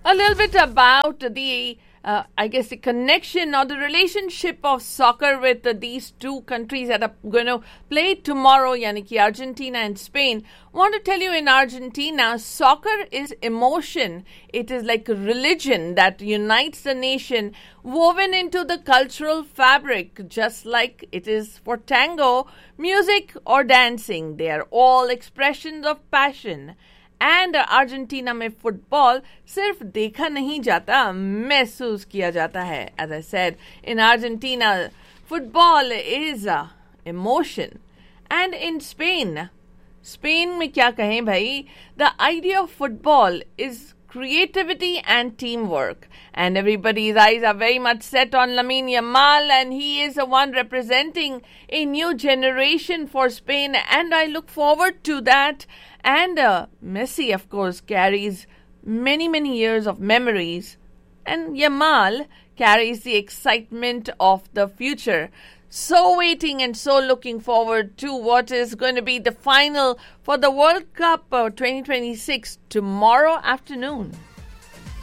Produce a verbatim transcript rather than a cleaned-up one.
a little bit about the, uh, I guess, the connection or the relationship of soccer with uh, these two countries that are going to play tomorrow, yani ki Argentina and Spain. Want to tell you, in Argentina, soccer is emotion. It is like a religion that unites the nation, woven into the cultural fabric, just like it is for tango, music or dancing. They are all expressions of passion. And Argentina में football सिर्फ देखा नहीं जाता, महसूस किया जाता है. As I said, in Argentina football is a emotion. And in Spain, Spain में क्या कहें भाई, the idea of football is creativity and teamwork. And everybody's eyes are very much set on Lamine Yamal, and he is the one representing a new generation for Spain, and I look forward to that. And uh, Messi, of course, carries many, many years of memories, and Yamal carries the excitement of the future. So waiting and so looking forward to what is going to be the final for the World Cup uh, twenty twenty-six tomorrow afternoon.